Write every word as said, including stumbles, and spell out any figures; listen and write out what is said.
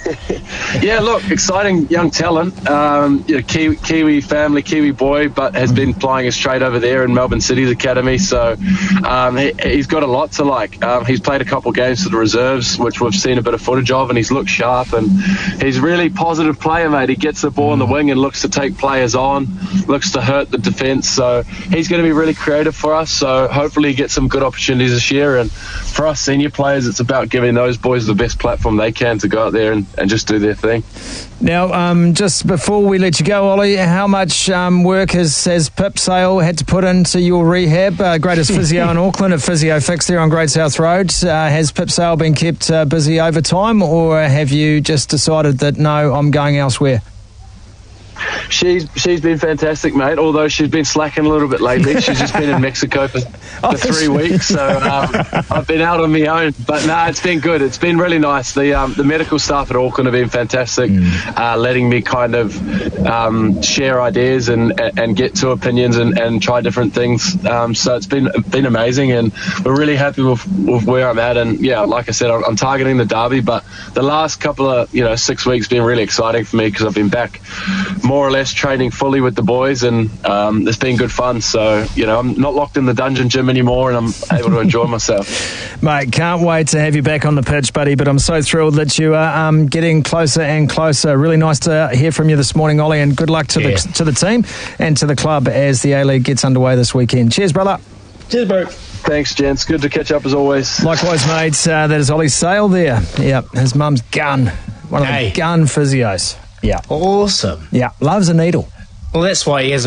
Yeah, look, exciting young talent. Um, you know, Kiwi, Kiwi family, Kiwi boy, but has been plying us straight over there in Melbourne City's academy. So um, he, he's got a lot to like. Um, he's played a couple games for the reserves, which we've seen a bit of footage of, and he's looked sharp. And he's a really positive player, mate. He gets the ball on the wing and looks to take players on, looks to hurt the defence. So he's going to be really creative for us. So hopefully he gets some good opportunities this year. And for us senior players, it's about giving those boys the best platform they can to go out there and, and just do their thing. Now, um, just before we let you go, Ollie, how much um, work has, has Pip Sale had to put into your rehab? Uh, greatest physio in Auckland at Physio Fix there on Great South Road. Uh, has Pip Sale been kept uh, busy over time, or have you just decided that, no, I'm going elsewhere? She's she's been fantastic, mate, although she's been slacking a little bit lately. She's just been in Mexico for, for Oh, three weeks, so um, I've been out on my own. But no, nah, it's been good. It's been really nice. The um, the medical staff at Auckland have been fantastic, mm. uh, letting me kind of um, share ideas and, and get to opinions and, and try different things. Um, so it's been been amazing, and we're really happy with, with where I'm at. And yeah, like I said, I'm, I'm targeting the derby, but the last couple of you know six weeks been really exciting for me because I've been back more or less training fully with the boys, and um, it's been good fun. So, you know, I'm not locked in the dungeon gym anymore, and I'm able to enjoy myself. Mate, can't wait to have you back on the pitch, buddy, but I'm so thrilled that you are um, getting closer and closer. Really nice to hear from you this morning, Ollie, and good luck to yeah. the to the team and to the club as the A-League gets underway this weekend. Cheers, brother. Cheers, bro. Thanks, gents. Good to catch up as always. Likewise, mate. Uh, that is Ollie Sale there. Yeah, his mum's gun. One of hey. the gun physios. Yeah. Awesome. Yeah, loves a needle. Well, that's why he hasn't